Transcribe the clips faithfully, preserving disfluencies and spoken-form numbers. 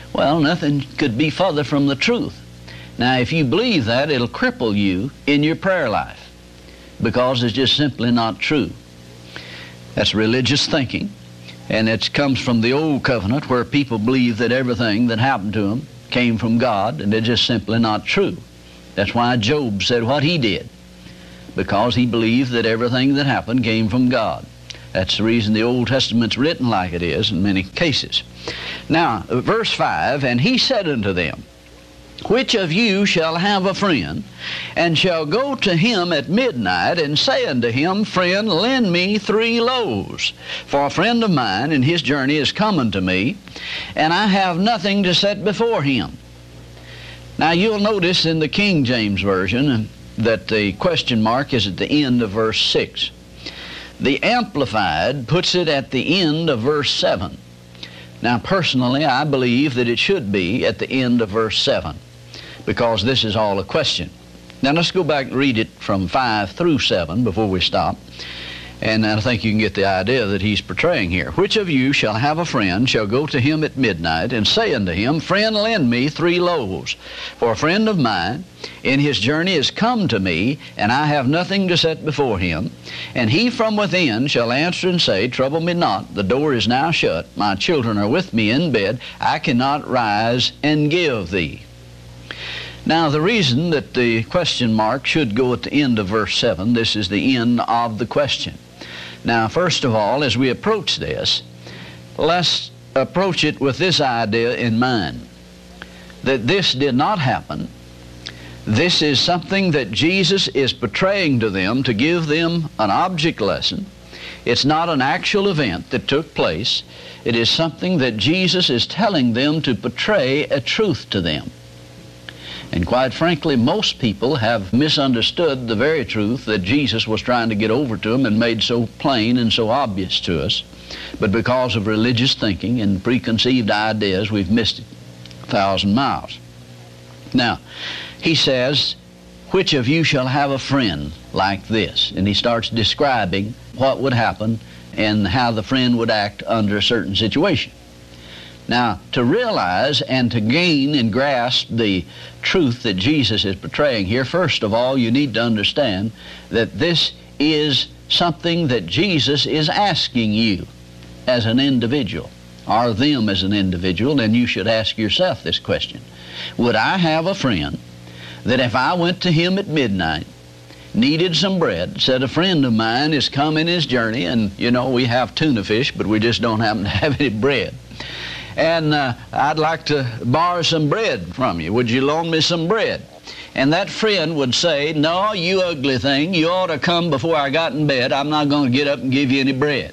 Well, nothing could be further from the truth. Now, if you believe that, it'll cripple you in your prayer life, because it's just simply not true. That's religious thinking, and it comes from the old covenant, where people believe that everything that happened to them came from God, and it's just simply not true. That's why Job said what he did, because he believed that everything that happened came from God. That's the reason the Old Testament's written like it is in many cases. Now, verse five, and he said unto them, which of you shall have a friend, and shall go to him at midnight, and say unto him, friend, lend me three loaves, for a friend of mine in his journey is come unto me, and I have nothing to set before him. Now, you'll notice in the King James Version that the question mark is at the end of verse six. The Amplified puts it at the end of verse seven. Now, personally, I believe that it should be at the end of verse seven, because this is all a question. Now, let's go back and read it from five through seven before we stop. And I think you can get the idea that he's portraying here. Which of you shall have a friend, shall go to him at midnight, and say unto him, friend, lend me three loaves, for a friend of mine in his journey is come to me, and I have nothing to set before him. And he from within shall answer and say, trouble me not, the door is now shut, my children are with me in bed, I cannot rise and give thee. Now, the reason that the question mark should go at the end of verse seven, this is the end of the question. Now, first of all, as we approach this, let's approach it with this idea in mind, that this did not happen. This is something that Jesus is portraying to them to give them an object lesson. It's not an actual event that took place. It is something that Jesus is telling them to portray a truth to them. And quite frankly, most people have misunderstood the very truth that Jesus was trying to get over to them and made so plain and so obvious to us. But because of religious thinking and preconceived ideas, we've missed it a thousand miles. Now, he says, which of you shall have a friend like this? And he starts describing what would happen and how the friend would act under a certain situation. Now, to realize and to gain and grasp the truth that Jesus is portraying here, first of all, you need to understand that this is something that Jesus is asking you as an individual, or them as an individual, and you should ask yourself this question. Would I have a friend that if I went to him at midnight, needed some bread, said a friend of mine is come in his journey, and, you know, we have tuna fish, but we just don't happen to have any bread, and uh, I'd like to borrow some bread from you. Would you loan me some bread? And that friend would say, no, you ugly thing, you ought to come before I got in bed. I'm not going to get up and give you any bread.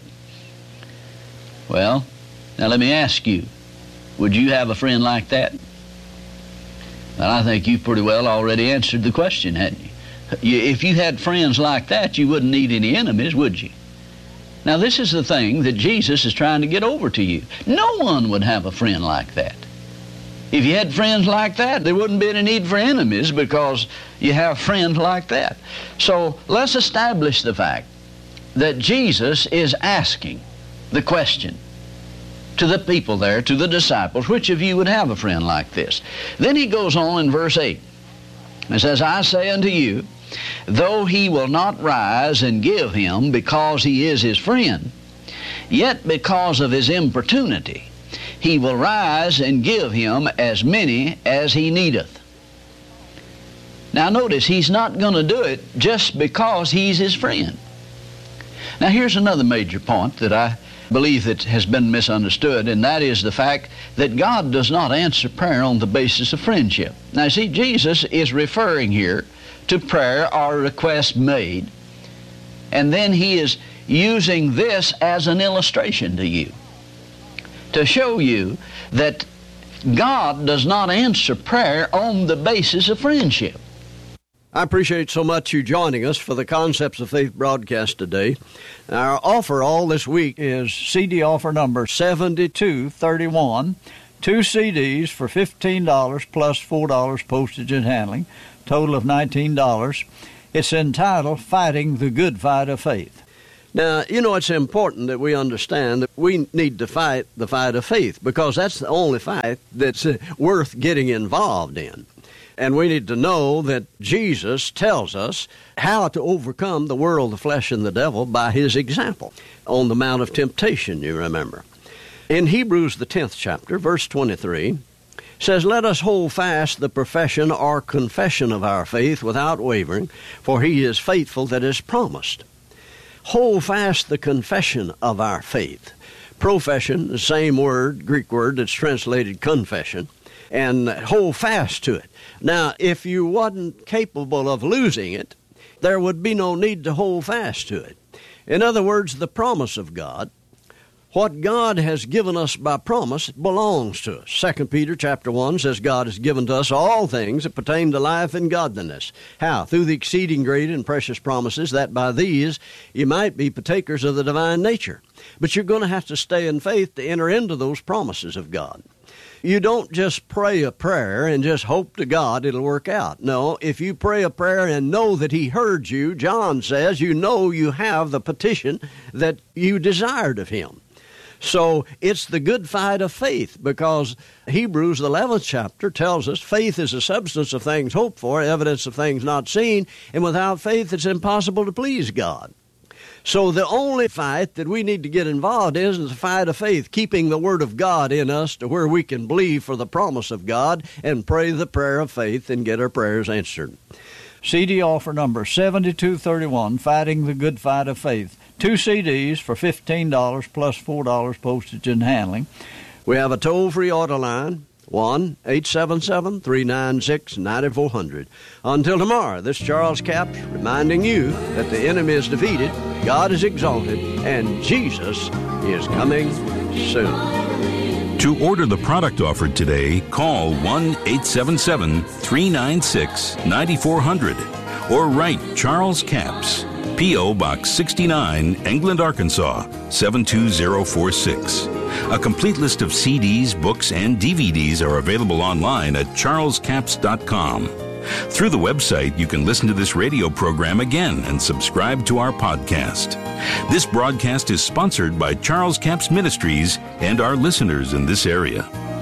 Well, now let me ask you, would you have a friend like that? And I think you pretty well already answered the question, hadn't you? you? If you had friends like that, you wouldn't need any enemies, would you? Now, this is the thing that Jesus is trying to get over to you. No one would have a friend like that. If you had friends like that, there wouldn't be any need for enemies, because you have friends like that. So let's establish the fact that Jesus is asking the question to the people there, to the disciples, which of you would have a friend like this? Then he goes on in verse eight and says, I say unto you, though he will not rise and give him because he is his friend, yet because of his importunity he will rise and give him as many as he needeth. Now notice, he's not going to do it just because he's his friend. Now here's another major point that I believe that has been misunderstood, and that is the fact that God does not answer prayer on the basis of friendship. Now see, Jesus is referring here to prayer or request made, and then he is using this as an illustration to you, to show you that God does not answer prayer on the basis of friendship. I appreciate so much you joining us for the Concepts of Faith broadcast today. Our offer all this week is C D offer number seventy-two thirty-one, two C Ds for fifteen dollars plus four dollars postage and handling, total of nineteen dollars. It's entitled Fighting the Good Fight of Faith. Now, you know, it's important that we understand that we need to fight the fight of faith, because that's the only fight that's uh, worth getting involved in. And we need to know that Jesus tells us how to overcome the world, the flesh, and the devil by his example on the Mount of Temptation, you remember. In Hebrews, the tenth chapter, verse twenty-three, says, "Let us hold fast the profession or confession of our faith without wavering, for he is faithful that is promised." Hold fast the confession of our faith. Profession, the same word, Greek word that's translated confession, and hold fast to it. Now, if you wasn't capable of losing it, there would be no need to hold fast to it. In other words, the promise of God, what God has given us by promise, belongs to us. Second Peter chapter one says God has given to us all things that pertain to life and godliness. How? Through the exceeding great and precious promises, that by these you might be partakers of the divine nature. But you're going to have to stay in faith to enter into those promises of God. You don't just pray a prayer and just hope to God it'll work out. No, if you pray a prayer and know that he heard you, John says, you know you have the petition that you desired of him. So it's the good fight of faith, because Hebrews, the eleventh chapter, tells us faith is the substance of things hoped for, evidence of things not seen, and without faith it's impossible to please God. So the only fight that we need to get involved in is the fight of faith, keeping the Word of God in us to where we can believe for the promise of God and pray the prayer of faith and get our prayers answered. C D offer number seventy-two thirty-one, Fighting the Good Fight of Faith. Two C Ds for fifteen dollars plus four dollars postage and handling. We have a toll-free order line, one eight seven seven, three nine six, nine four zero zero. Until tomorrow, this is Charles Capps reminding you that the enemy is defeated, God is exalted, and Jesus is coming soon. To order the product offered today, call one eight seven seven, three nine six, nine four zero zero or write Charles Capps, P O. Box sixty-nine, England, Arkansas, seven two zero four six. A complete list of C Ds, books, and D V Ds are available online at charles capps dot com. Through the website, you can listen to this radio program again and subscribe to our podcast. This broadcast is sponsored by Charles Capps Ministries and our listeners in this area.